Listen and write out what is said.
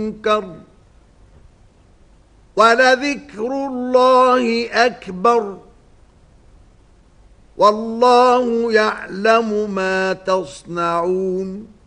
منكر ولذكر الله أكبر والله يعلم ما تصنعون